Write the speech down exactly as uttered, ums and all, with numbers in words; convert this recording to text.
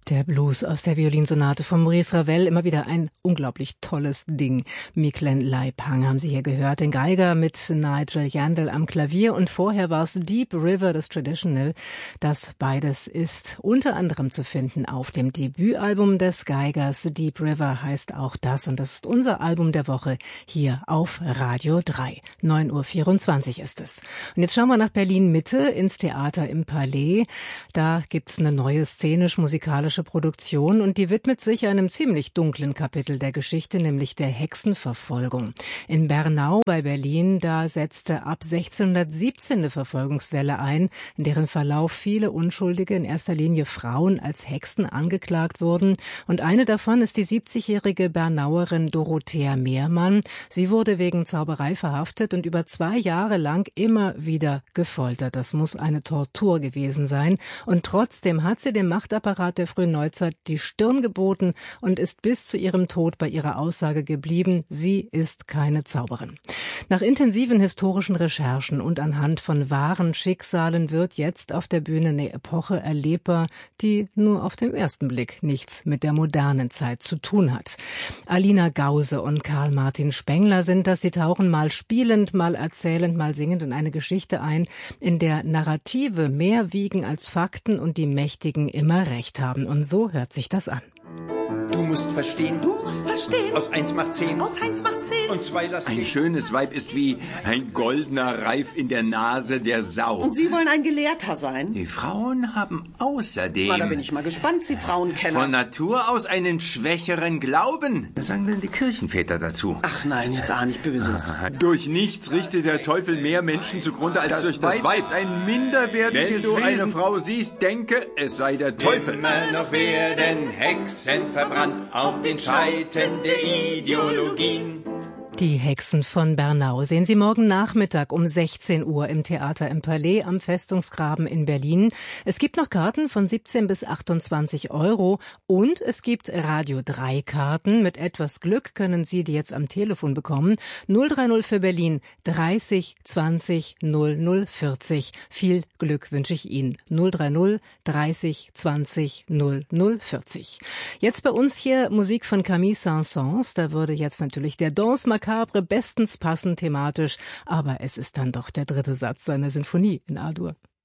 Der Blues aus der Violinsonate von Maurice Ravel, immer wieder ein unglaublich tolles Ding. Mik-Len Lai-Pang haben Sie hier gehört, den Geiger mit Nigel Yandell am Klavier, und vorher war es Deep River, das Traditional. Das beides ist unter anderem zu finden auf dem Debütalbum des Geigers. Deep River heißt auch das, und das ist unser Album der Woche hier auf Radio drei. neun Uhr vierundzwanzig ist es. Und jetzt schauen wir nach Berlin-Mitte ins Theater im Palais. Da gibt's eine neue szenisch-musikalische Produktion, und die widmet sich einem ziemlich dunklen Kapitel der Geschichte, nämlich der Hexenverfolgung. In Bernau bei Berlin, da setzte ab sechzehnhundertsiebzehn eine Verfolgungswelle ein, in deren Verlauf viele Unschuldige, in erster Linie Frauen, als Hexen angeklagt wurden. Und eine davon ist die siebzigjährige Bernauerin Dorothea Mehrmann. Sie wurde wegen Zauberei verhaftet und über zwei Jahre lang immer wieder gefoltert. Das muss eine Tortur gewesen sein. Und trotzdem hat sie dem Machtapparat der frühen Neuzeit die Stirn geboten und ist bis zu ihrem Tod bei ihrer Aussage geblieben, sie ist keine Zauberin. Nach intensiven historischen Recherchen und anhand von wahren Schicksalen wird jetzt auf der Bühne eine Epoche erlebbar, die nur auf den ersten Blick nichts mit der modernen Zeit zu tun hat. Alina Gause und Karl Martin Spengler sind das. Sie tauchen mal spielend, mal erzählend, mal singend in eine Geschichte ein, in der Narrative mehr wiegen als Fakten und die Mächtigen immer Recht haben. Und so hört sich das an. Du musst verstehen. Du musst verstehen. Aus eins macht zehn. Aus eins macht zehn. Und zwei lass Ein zehn. schönes Weib ist wie ein goldener Reif in der Nase der Sau. Und Sie wollen ein Gelehrter sein? Die Frauen haben außerdem Na, da bin ich mal gespannt, Sie Frauenkenner. von Natur aus einen schwächeren Glauben. Was sagen denn die Kirchenväter dazu? Ach nein, jetzt ahne ich Böses. Aha. Durch nichts richtet der Teufel mehr Menschen zugrunde als durch das Weib. ist ein minderwertiges Wenn du eine Wesen. Frau siehst, denke, es sei der Teufel. Immer noch werden Hexen verbrannt auf den Scheiten der Ideologien. Die Hexen von Bernau sehen Sie morgen Nachmittag um sechzehn Uhr im Theater im Palais am Festungsgraben in Berlin. Es gibt noch Karten von siebzehn bis achtundzwanzig Euro und es gibt Radio drei Karten. Mit etwas Glück können Sie die jetzt am Telefon bekommen. null drei null für Berlin, dreißig zwanzig null null vierzig. Viel Glück wünsche ich Ihnen. null drei null dreißig zwanzig null null vierzig. Jetzt bei uns hier Musik von Camille Saint-Saëns. Da würde jetzt natürlich der Danse Macabre bestens passen thematisch, aber es ist dann doch der dritte Satz seiner Sinfonie in A-Dur.